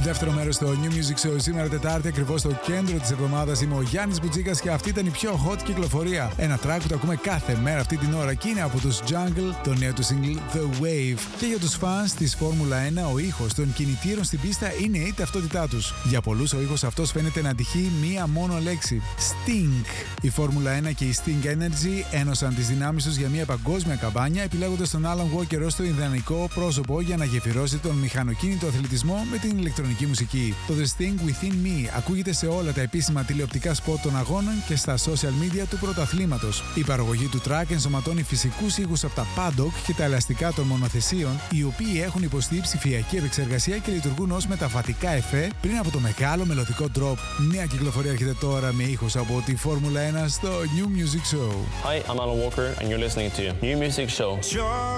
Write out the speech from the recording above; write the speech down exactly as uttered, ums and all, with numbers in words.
Δεύτερο μέρος στο New Music Show σήμερα Τετάρτη, ακριβώς στο κέντρο της εβδομάδας. Είμαι ο Γιάννης Μπουτζίκας και αυτή ήταν η πιο hot κυκλοφορία. Ένα track που το ακούμε κάθε μέρα αυτή την ώρα και είναι από τους Jungle, το νέο του single The Wave. Και για τους fans της Φόρμουλα ένα, ο ήχος των κινητήρων στην πίστα είναι η ταυτότητά τους. Για πολλούς ο ήχος αυτός φαίνεται να αντυχεί μία μόνο λέξη. Sting. Η Φόρμουλα ένα και η Sting Energy ένωσαν τις δυνάμεις τους για μία παγκόσμια καμπάνια, επιλέγοντας τον Alan Walker ως το ιδανικό πρόσωπο για να γεφυρώσει τον μηχανοκίνητο αθλητισμό με την ηλεκτρονική μουσική. Το The Sting Within Me ακούγεται σε όλα τα επίσημα τηλεοπτικά σποτ των αγώνων και στα social media του πρωταθλήματος. Η παραγωγή του track ενσωματώνει φυσικούς ήχους από τα paddock και τα ελαστικά των μονοθεσίων, οι οποίοι έχουν υποστεί ψηφιακή επεξεργασία και λειτουργούν ως μεταβατικά εφέ πριν από το μεγάλο μελωδικό drop. Νέα κυκλοφορία έρχεται τώρα με ήχους από τη Φόρμουλα ένα στο New Music Show. Hi, I'm Alan Walker and you're listening to New Music Show.